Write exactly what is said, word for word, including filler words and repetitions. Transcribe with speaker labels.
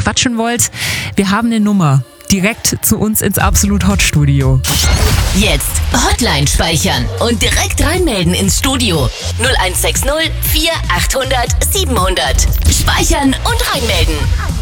Speaker 1: quatschen wollt, wir haben eine Nummer. Direkt zu uns ins Absolut Hot Studio.
Speaker 2: Jetzt Hotline speichern und direkt reinmelden ins Studio. null eins sechs null vier achthundert siebenhundert. Speichern und reinmelden.